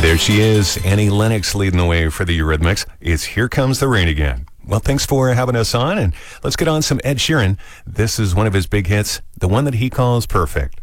There she is, Annie Lennox leading the way for the Eurythmics. It's Here Comes the Rain Again. Well, thanks for having us on, and let's get on some Ed Sheeran. This is one of his big hits, the one that he calls Perfect.